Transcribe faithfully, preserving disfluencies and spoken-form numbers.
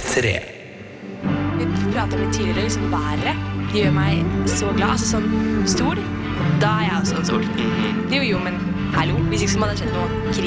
tre. Vi pratet litt tidligere, liksom været. De gjør meg så glad, altså sånn stol. Da er jeg også en stol. Jo, jo, men hallo, hvis ikke så må det skjedd noe krig.